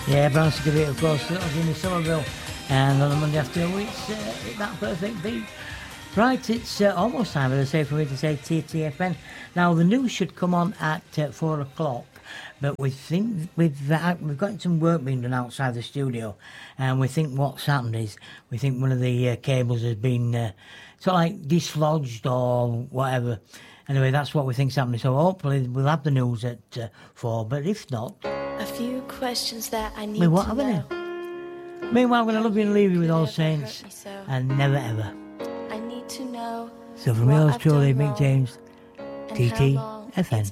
Yeah, Brown Skivvy, of course, that was in the Somerville. And on a Monday afternoon, it's that perfect beat. Right, it's almost time, as I say, for me to say TTFN. Now, the news should come on at 4 o'clock, but we think we've got some work being done outside the studio, and we think what's happened is we think one of the cables has been sort of like dislodged or whatever. Anyway, that's what we think's happening. So hopefully we'll have the news at 4, but if not... A few questions that I need to know. Meanwhile, I'm going to love you and leave you with All Saints and Never Ever. I need to know. So from yours truly, Mick James, TTFN.